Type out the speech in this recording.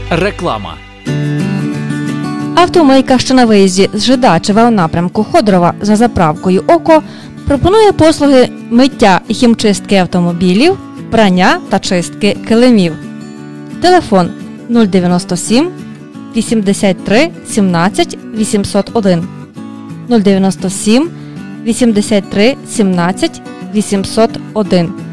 Реклама. Автомийка, що на виїзді з Жидачева у напрямку Ходорова за заправкою «Око» пропонує послуги миття і хімчистки автомобілів, прання та чистки килимів. Телефон 097 83 17 801 097 83 17 801.